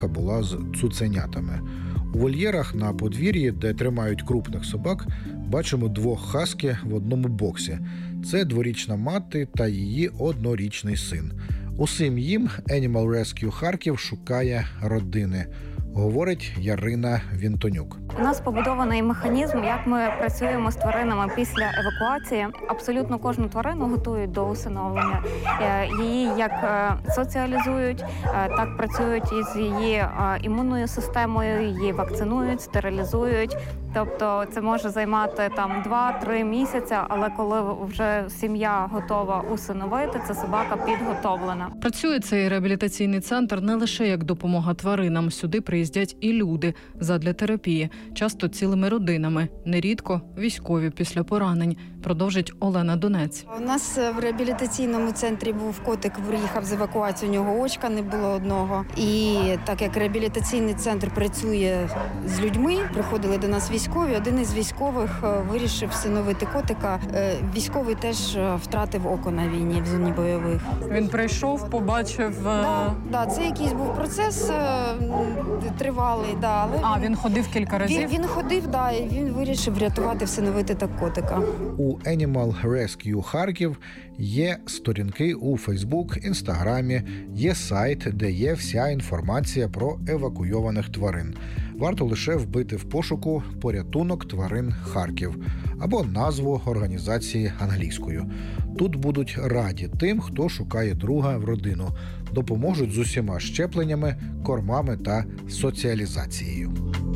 була з цуценятами. У вольєрах на подвір'ї, де тримають крупних собак, бачимо 2 хаскі в одному боксі. Це 2-річна мати та її 1-річний син. Усім їм Animal Rescue Харків шукає родини, говорить Ярина Вінтонюк. У нас побудований механізм, як ми працюємо з тваринами після евакуації. Абсолютно кожну тварину готують до усиновлення. Її як соціалізують, так працюють із її імунною системою, її вакцинують, стерилізують. Тобто це може займати там 2-3 місяці, але коли вже сім'я готова усиновити, ця собака підготовлена. Працює цей реабілітаційний центр не лише як допомога тваринам. Сюди приїздять і люди задля терапії, часто цілими родинами, нерідко військові після поранень, продовжить Олена Донець. У нас в реабілітаційному центрі був котик, приїхав з евакуації, у нього очка не було одного. І так як реабілітаційний центр працює з людьми, приходили до нас військові, один із військових вирішив всиновити котика. Військовий теж втратив око на війні в зоні бойових. Він прийшов, побачив... Да, це якийсь був процес тривалий. Да, але він ходив кілька разів? Він ходив, да, і він вирішив врятувати, всиновити так котика. У Animal Rescue Харків є сторінки у Фейсбук, Інстаграмі, є сайт, де є вся інформація про евакуйованих тварин. Варто лише вбити в пошуку «Порятунок тварин Харків» або назву організації англійською. Тут будуть раді тим, хто шукає друга в родину. Допоможуть з усіма щепленнями, кормами та соціалізацією.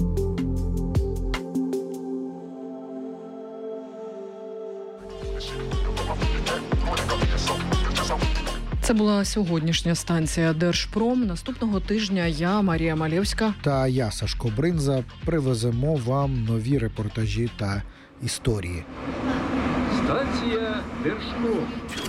Це була сьогоднішня станція Держпром. Наступного тижня я, Марія Малєвська та я, Сашко Бринза, привеземо вам нові репортажі та історії. Станція Держпром.